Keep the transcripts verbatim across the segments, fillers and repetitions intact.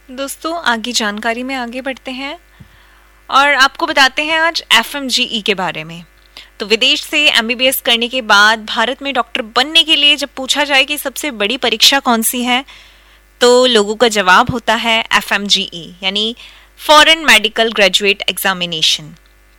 दोस्तों आगे जानकारी में आगे बढ़ते हैं और आपको बताते हैं आज एफ एम जी ई के बारे में। तो विदेश से एम बी बी एस करने के बाद भारत में डॉक्टर बनने के लिए जब पूछा जाए कि सबसे बड़ी परीक्षा कौन सी है, तो लोगों का जवाब होता है एफ एम जी ई यानी फॉरेन मेडिकल ग्रेजुएट एग्जामिनेशन।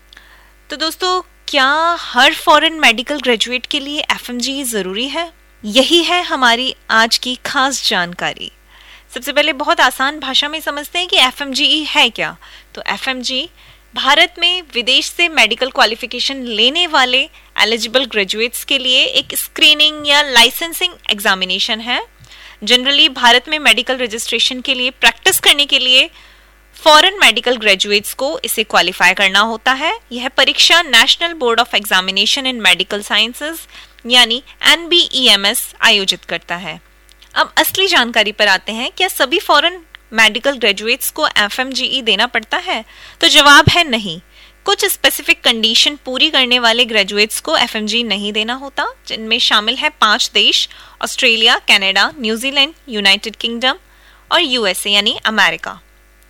तो दोस्तों क्या हर फॉरेन मेडिकल ग्रेजुएट के लिए एफ एम जी ई ज़रूरी है? यही है हमारी आज की खास जानकारी। सबसे पहले बहुत आसान भाषा में समझते हैं कि एफ एम जी ई है क्या। तो एफ एम जी भारत में विदेश से मेडिकल क्वालिफिकेशन लेने वाले एलिजिबल ग्रेजुएट्स के लिए एक स्क्रीनिंग या लाइसेंसिंग एग्जामिनेशन है। जनरली भारत में मेडिकल रजिस्ट्रेशन के लिए प्रैक्टिस करने के लिए फॉरेन मेडिकल ग्रेजुएट्स को इसे क्वालिफाई करना होता है। यह परीक्षा national board of examination in medical sciences यानी N B E M S आयोजित करता है। अब असली जानकारी पर आते हैं, क्या सभी फॉरेन मेडिकल ग्रेजुएट्स को एफ एम जी ई देना पड़ता है? तो जवाब है नहीं। कुछ स्पेसिफिक कंडीशन पूरी करने वाले ग्रेजुएट्स को एफ एम जी नहीं देना होता, जिनमें शामिल है पांच देश: Australia, Canada, New Zealand, United kingdom और यू एस ए यानी अमेरिका।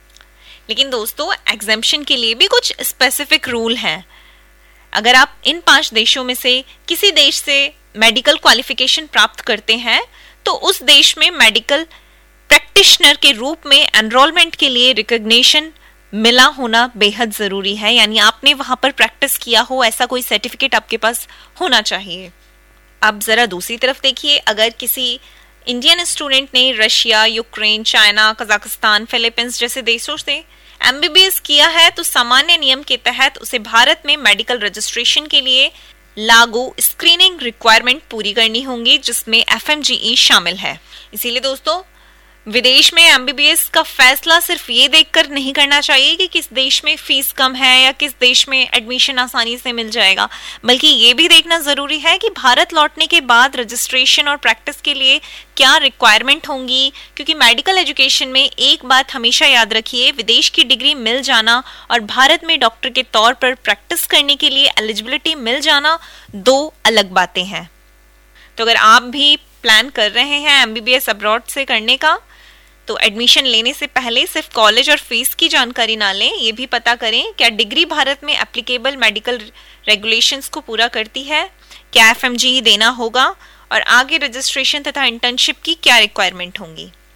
लेकिन दोस्तों एग्जेम्पशन के लिए भी कुछ स्पेसिफिक रूल हैं। अगर आप इन पांच देशों में से किसी देश से मेडिकल क्वालिफिकेशन प्राप्त करते हैं तो उस देश में मेडिकल प्रैक्टिशनर के रूप में एनरोलमेंट के लिए रिकॉग्निशन मिला होना बेहद जरूरी है, यानी आपने वहां पर प्रैक्टिस किया हो ऐसा कोई सर्टिफिकेट आपके पास होना चाहिए। अब जरा दूसरी तरफ देखिए, अगर किसी इंडियन स्टूडेंट ने Russia, Ukraine, China, Kazakhstan, Philippines जैसे देशों से एम बी बी एस किया है तो सामान्य नियम के तहत उसे भारत में मेडिकल रजिस्ट्रेशन के लिए लागू स्क्रीनिंग रिक्वायरमेंट पूरी करनी होंगी, जिसमें एफ एम जी ई शामिल है। इसीलिए दोस्तों विदेश में एम बी बी एस का फैसला सिर्फ ये देखकर नहीं करना चाहिए कि किस देश में फीस कम है या किस देश में एडमिशन आसानी से मिल जाएगा, बल्कि ये भी देखना जरूरी है कि भारत लौटने के बाद रजिस्ट्रेशन और प्रैक्टिस के लिए क्या रिक्वायरमेंट होंगी। क्योंकि मेडिकल एजुकेशन में एक बात हमेशा याद रखिए, विदेश की डिग्री मिल जाना और भारत में डॉक्टर के तौर पर प्रैक्टिस करने के लिए एलिजिबिलिटी मिल जाना दो अलग बातें हैं। तो अगर आप भी प्लान कर रहे हैं M B B S abroad से करने का, तो एडमिशन लेने से पहले सिर्फ कॉलेज और फीस की जानकारी ना लें, ये भी पता करें क्या डिग्री भारत में एप्लीकेबल मेडिकल रेगुलेशंस को पूरा करती है, क्या एफ एम जी ई देना होगा और आगे रजिस्ट्रेशन तथा इंटर्नशिप की क्या रिक्वायरमेंट होंगी।